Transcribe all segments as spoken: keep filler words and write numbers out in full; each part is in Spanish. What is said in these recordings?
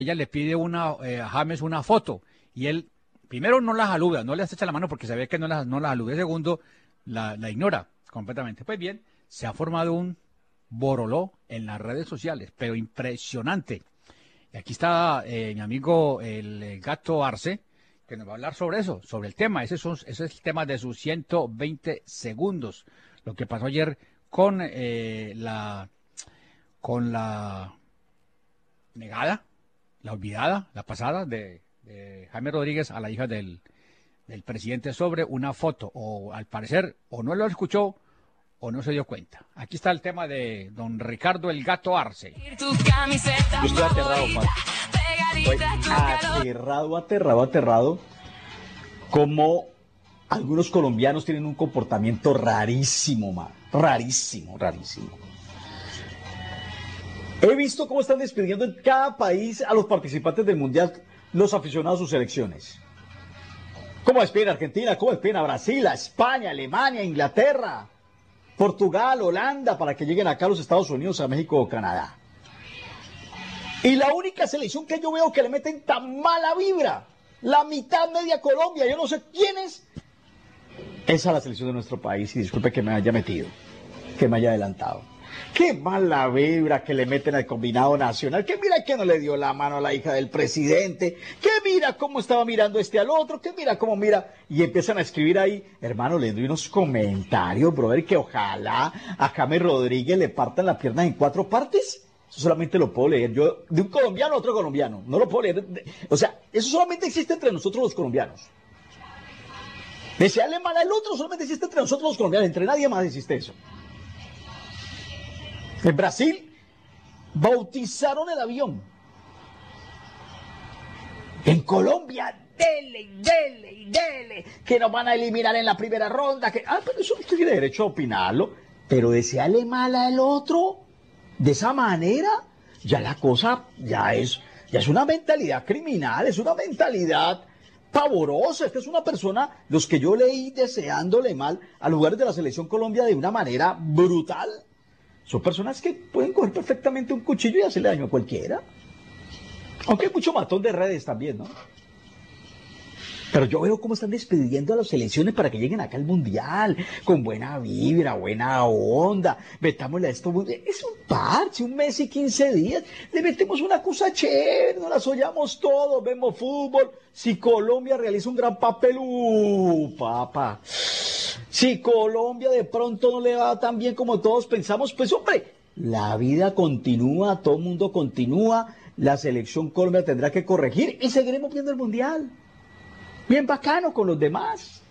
ella le pide una, eh, a James una foto y él primero no la saluda, no le echa la mano porque sabía que no la, no la saluda, y segundo la, la ignora completamente. Pues bien, se ha formado un boroló en las redes sociales, pero impresionante. Y aquí está eh, mi amigo el, el Gato Arce, que nos va a hablar sobre eso, sobre el tema. Ese, son, ese es el tema de sus ciento veinte segundos. Lo que pasó ayer con eh, la con la negada, la olvidada, la pasada de, de Jaime Rodríguez a la hija del, del presidente sobre una foto. O al parecer, o no lo escuchó, o no se dio cuenta. Aquí está el tema de don Ricardo el Gato Arce. Yo estoy aterrado, Paco. Estoy aterrado, aterrado, aterrado. Como algunos colombianos tienen un comportamiento rarísimo, man. Rarísimo, rarísimo. He visto cómo están despidiendo en cada país a los participantes del Mundial, los aficionados a sus selecciones. ¿Cómo despiden a Argentina? ¿Cómo despiden a Brasil, a España, Alemania, Inglaterra, Portugal, Holanda, para que lleguen acá a los Estados Unidos, a México o Canadá? Y la única selección que yo veo que le meten tan mala vibra, la mitad media Colombia, yo no sé quién es, esa es la selección de nuestro país. Y disculpe que me haya metido, que me haya adelantado. Qué mala vibra que le meten al combinado nacional, que mira que no le dio la mano a la hija del presidente, que mira cómo estaba mirando este al otro, que mira cómo mira, y empiezan a escribir ahí, hermano, le doy unos comentarios, brother, que ojalá a James Rodríguez le partan las piernas en cuatro partes. Eso solamente lo puedo leer yo, de un colombiano a otro colombiano, no lo puedo leer, de, o sea, eso solamente existe entre nosotros los colombianos. Desearle mal al otro solamente existe entre nosotros los colombianos, entre nadie más existe eso. En Brasil bautizaron el avión. En Colombia, dele, dele, dele, que nos van a eliminar en la primera ronda. Que... Ah, pero eso usted tiene derecho a opinarlo. Pero desearle mal al otro de esa manera, ya la cosa ya es, ya es una mentalidad criminal, es una mentalidad pavorosa. Esta es una persona, los que yo leí deseándole mal a lugares de la Selección Colombia de una manera brutal. Son personas que pueden coger perfectamente un cuchillo y hacerle daño a cualquiera. Aunque hay mucho matón de redes también, ¿no? Pero yo veo cómo están despidiendo a las selecciones para que lleguen acá al Mundial, con buena vibra, buena onda. Metámosle a esto, es un parche, un mes y quince días. Le metemos una cosa chévere, nos las hollamos todos, vemos fútbol. Si Colombia realiza un gran papel, ¡uh, papá! Si Colombia de pronto no le va tan bien como todos pensamos, pues hombre, la vida continúa, todo el mundo continúa, la selección Colombia tendrá que corregir y seguiremos viendo el Mundial. Bien bacano con los demás.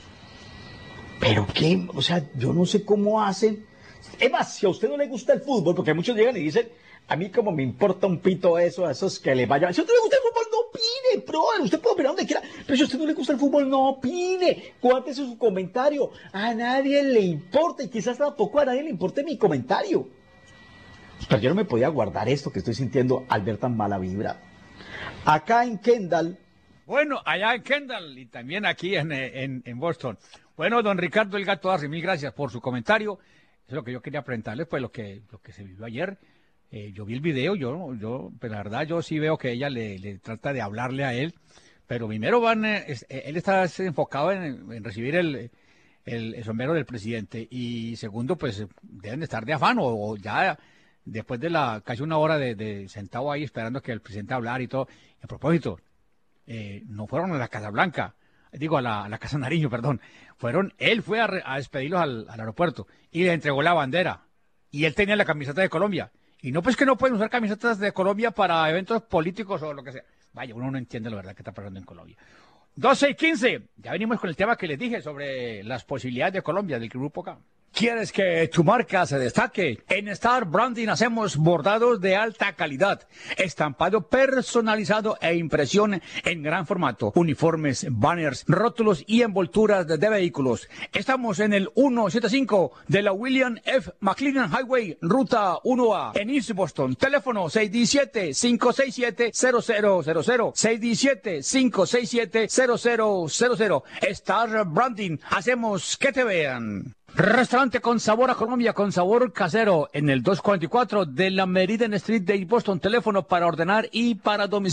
Pero qué, o sea, yo no sé cómo hacen. Es más, si a usted no le gusta el fútbol, porque muchos llegan y dicen, a mí como me importa un pito eso, a esos que le vayan. Si a usted le gusta el fútbol, no opine, brother. Usted puede opinar donde quiera. Pero si a usted no le gusta el fútbol, no opine. Cuéntese su comentario. A nadie le importa y quizás tampoco a nadie le importe mi comentario. Pero yo no me podía guardar esto que estoy sintiendo al ver tan mala vibra. Acá en Kendall. Bueno, allá en Kendall y también aquí en, en, en Boston. Bueno, don Ricardo el Gato Arce, mil gracias por su comentario. Eso es lo que yo quería preguntarles, pues lo que, lo que se vivió ayer. Eh, yo vi el video, yo, yo, pero la verdad yo sí veo que ella le, le trata de hablarle a él, pero primero van, eh, es, él está enfocado en, en recibir el, el, el sombrero del presidente y segundo, pues deben de estar de afán o, o ya después de la casi una hora de, de sentado ahí esperando que el presidente hablara y todo. Y a propósito, eh, no fueron a la Casa Blanca, digo a la, a la Casa Nariño, perdón, fueron, él fue a, re, a despedirlos al, al aeropuerto y le entregó la bandera y él tenía la camiseta de Colombia. Y no, pues que no pueden usar camisetas de Colombia para eventos políticos o lo que sea. Vaya, uno no entiende la verdad que está pasando en Colombia. doce y quince, ya venimos con el tema que les dije sobre las posibilidades de Colombia, del Grupo K. ¿Quieres que tu marca se destaque? En Star Branding hacemos bordados de alta calidad, estampado personalizado e impresión en gran formato, uniformes, banners, rótulos y envolturas de, de vehículos. Estamos en el ciento setenta y cinco de la William F. McLennan Highway, Ruta uno A, en East Boston. Teléfono seis uno siete, cinco seis siete, cero cero cero cero, seis uno siete, cinco seis siete, cero cero cero cero. Star Branding, hacemos que te vean. Restaurante con sabor a Colombia, con sabor casero, en el doscientos cuarenta y cuatro de la Meridian Street de Boston. Teléfono para ordenar y para domicilio.